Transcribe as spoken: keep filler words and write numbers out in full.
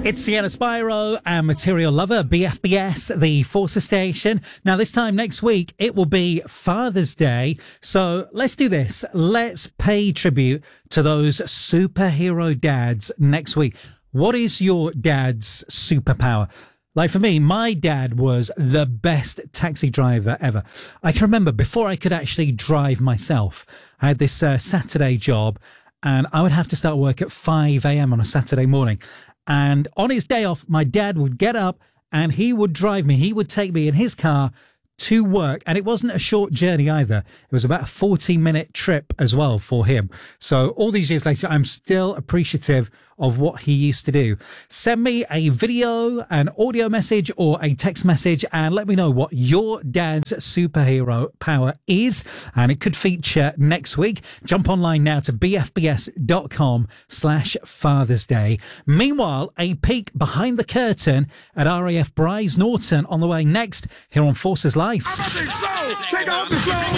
It's Sienna Spyro and Material Lover, B F B S, the Forces station. Now, this time next week, it will be Father's Day. So let's do this. Let's pay tribute to those superhero dads next week. What is your dad's superpower? Like for me, my dad was the best taxi driver ever. I can remember before I could actually drive myself, I had this uh, Saturday job and I would have to start work at five a.m. on a Saturday morning. And on his day off, my dad would get up and he would drive me. He would take me in his car to work. And it wasn't a short journey either. It was about a forty minute trip as well for him. So all these years later, I'm still appreciative of what he used to do. Send me a video, an audio message or a text message and let me know what your dad's superhero power is. And it could feature next week. Jump online now to bfbs.com slash Father's Day. Meanwhile, a peek behind the curtain at R A F Bryce Norton on the way next here on Forces Live. I'm about to explode. Take off this load.